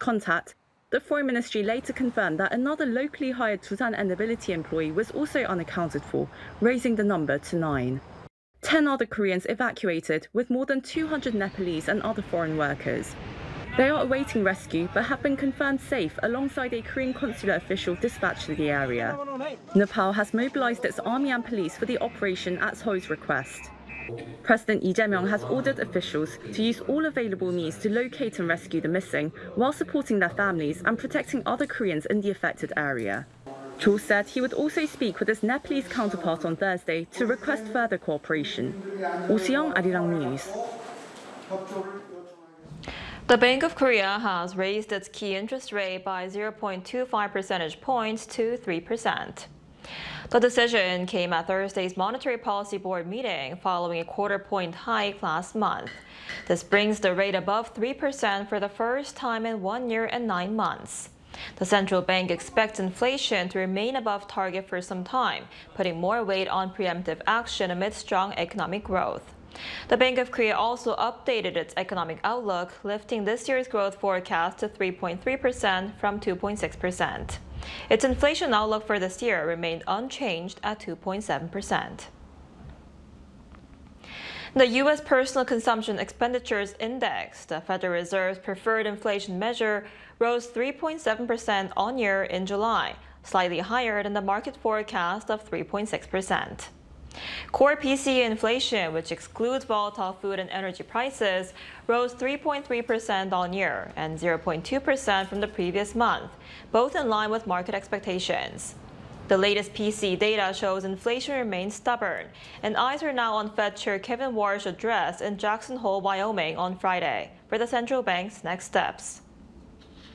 contact, the Foreign Ministry later confirmed that another locally hired Busan Air Mobility employee was also unaccounted for, raising the number to 9. 10 other Koreans evacuated, with more than 200 Nepalese and other foreign workers. They are awaiting rescue but have been confirmed safe alongside a Korean consular official dispatched to the area. Nepal has mobilized its army and police for the operation at Seoul's request. President Lee Jae-myung has ordered officials to use all available means to locate and rescue the missing, while supporting their families and protecting other Koreans in the affected area. Cho said he would also speak with his Nepalese counterpart on Thursday to request further cooperation. Oh Seong, Arirang News. The Bank of Korea has raised its key interest rate by 0.25 percentage points to 3%. The decision came at Thursday's Monetary Policy Board meeting following a quarter-point hike last month. This brings the rate above 3% for the first time in 1 year and 9 months. The central bank expects inflation to remain above target for some time, putting more weight on preemptive action amid strong economic growth. The Bank of Korea also updated its economic outlook, lifting this year's growth forecast to 3.3% from 2.6%. Its inflation outlook for this year remained unchanged at 2.7%. The U.S. Personal Consumption Expenditures Index, the Federal Reserve's preferred inflation measure, rose 3.7% on-year in July, slightly higher than the market forecast of 3.6%. Core PCE inflation, which excludes volatile food and energy prices, rose 3.3% on-year and 0.2% from the previous month, both in line with market expectations. The latest PCE data shows inflation remains stubborn, and eyes are now on Fed Chair Kevin Warsh's address in Jackson Hole, Wyoming on Friday for the central bank's next steps.